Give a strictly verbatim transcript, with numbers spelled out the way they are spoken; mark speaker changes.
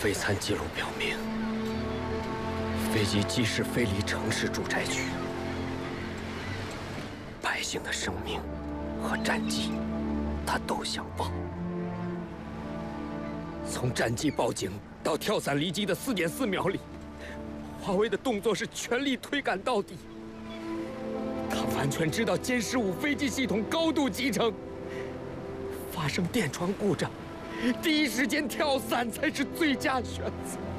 Speaker 1: 飞参记录表明，飞机即使飞离城市住宅区，百姓的生命和战机，他都想报。从战机报警到跳伞离机的四点四秒里，华为的动作是全力推赶到底。他完全知道歼十五飞机系统高度集成，发生电床故障，第一时间跳伞才是最佳选择。